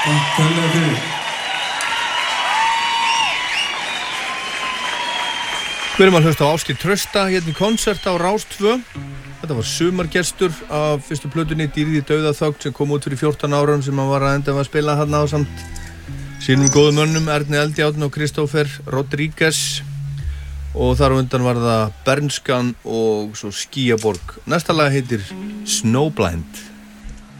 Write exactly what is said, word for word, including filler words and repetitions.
Takk fyrir. Við erum að hlusta á Ásgeir Trausta hérna í konsert á Rás tvö. Þetta var sumargestur af fyrstu plötunni Dýrið í dauðaþögn sem kom út fyrir fjórtán árum sem hann var að enda að spila þarna ásamt sínum góðum mönnum Erni Eldjárn og Kristófer Rodríguez og þar á undan var það Bernskan og svo Skýjaborg. Næsta lag heitir Snowblind.